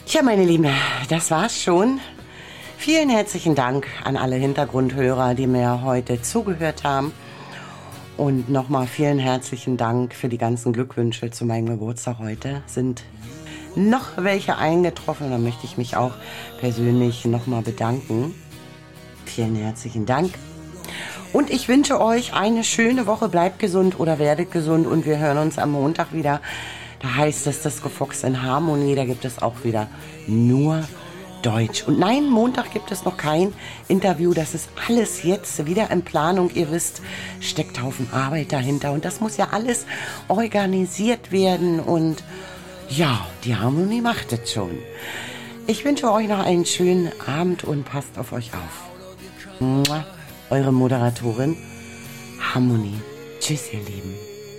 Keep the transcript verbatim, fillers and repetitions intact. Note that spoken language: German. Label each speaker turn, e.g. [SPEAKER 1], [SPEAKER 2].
[SPEAKER 1] Ja, meine Lieben, das war's schon. Vielen herzlichen Dank an alle Hintergrundhörer, die mir heute zugehört haben. Und nochmal vielen herzlichen Dank für die ganzen Glückwünsche zu meinem Geburtstag heute. Sind noch welche eingetroffen, da möchte ich mich auch persönlich nochmal bedanken. Vielen herzlichen Dank. Und ich wünsche euch eine schöne Woche. Bleibt gesund oder werdet gesund und wir hören uns am Montag wieder. Da heißt es das Gefox in Harmonie, da gibt es auch wieder nur Deutsch. Und nein, Montag gibt es noch kein Interview, das ist alles jetzt wieder in Planung. Ihr wisst, steckt Haufen Arbeit dahinter und das muss ja alles organisiert werden und ja, die Harmonie macht es schon. Ich wünsche euch noch einen schönen Abend und passt auf euch auf. Mua, eure Moderatorin Harmonie. Tschüss, ihr Lieben.